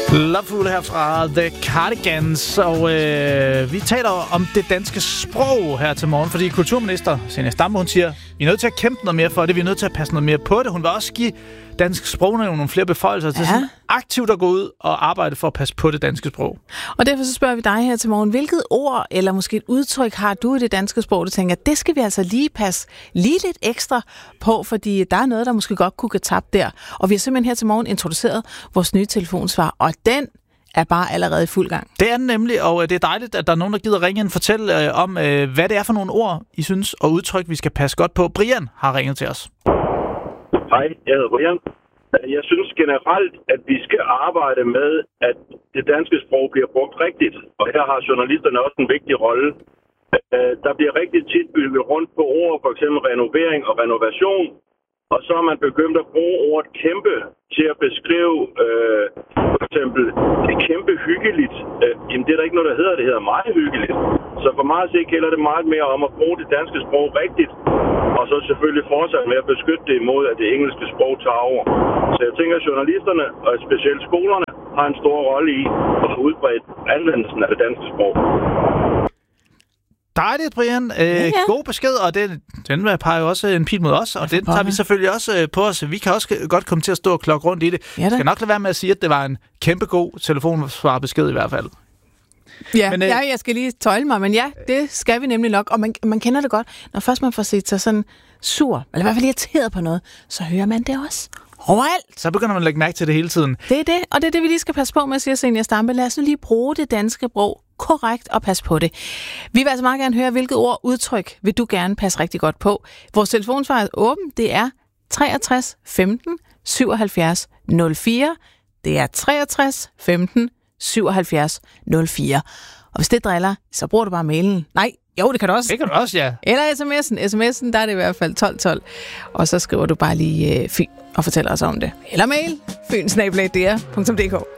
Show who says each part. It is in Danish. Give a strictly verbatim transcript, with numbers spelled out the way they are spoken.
Speaker 1: Loveful her fra The Cardigans, og øh, vi taler om det danske sprog her til morgen, fordi kulturminister Zenia Stampe, hun siger, vi er nødt til at kæmpe noget mere for det, vi er nødt til at passe noget mere på det. Hun vil også give dansk sprognævn nogle flere beføjelser til ja. sådan aktivt at gå ud og arbejde for at passe på det danske sprog.
Speaker 2: Og derfor så spørger vi dig her til morgen, hvilket ord eller måske et udtryk har du i det danske sprog, du tænker, det skal vi altså lige passe lige lidt ekstra på, fordi der er noget, der måske godt kunne gå tabt der. Og vi har simpelthen her til morgen introduceret vores nye telefonsvar, og den er bare allerede i fuld gang.
Speaker 1: Det er den nemlig, og det er dejligt, at der er nogen, der gider ringe ind og fortælle øh, om, øh, hvad det er for nogle ord, I synes, og udtryk, vi skal passe godt på. Brian har ringet til os.
Speaker 3: Hej, jeg hedder Brian. Jeg synes generelt, at vi skal arbejde med, at det danske sprog bliver brugt rigtigt. Og her har journalisterne også en vigtig rolle. Der bliver rigtig tit bygget rundt på ord, for eksempel renovering og renovation. Og så er man begyndt at bruge ordet kæmpe til at beskrive, øh, for eksempel, det er kæmpe hyggeligt. Øh, jamen, det er der ikke noget, der hedder. Det hedder meget hyggeligt. Så for mig at se gælder det meget mere om at bruge det danske sprog rigtigt. Og så selvfølgelig fortsat med at beskytte det imod, at det engelske sprog tager over. Så jeg tænker, at journalisterne, og specielt skolerne, har en stor rolle i at få udbredt anvendelsen af det danske sprog.
Speaker 1: Dejligt, Brian. Øh, ja, ja. God besked, og den, den peger jo også en pil mod os, og den tager vi selvfølgelig også øh, på os. Vi kan også godt komme til at stå og klokke rundt i det. Jeg skal nok lade være med at sige, at det var en kæmpe god telefonsvarbesked i hvert fald.
Speaker 2: Ja, men, øh, ja, jeg skal lige tøjle mig, men ja, det skal vi nemlig nok. Og man, man kender det godt, når først man får set sig sådan sur, eller i hvert fald irriteret på noget, så hører man det også overalt.
Speaker 1: Så begynder man at lægge mærke til det hele tiden.
Speaker 2: Det er det, og det er det, vi lige skal passe på med, siger Zenia Stampe. Lad os nu lige bruge det danske sprog korrekt og passe på det. Vi vil altså meget gerne høre, hvilket ord, udtryk vil du gerne passe rigtig godt på. Vores telefonsvar er åben, det er treogtres femten syvoghalvfjerds nul fire. Det er treogtres femten syvoghalvfjerds nul fire. Og hvis det driller, så bruger du bare mailen. Nej, jo, det kan du også.
Speaker 1: Det kan du også, ja.
Speaker 2: Eller sms'en. sms'en, der er det i hvert fald tolv tolv. Og så skriver du bare lige øh, Fyn og fortæller os om det. Eller mail, fyn snabel-a d r punktum d k.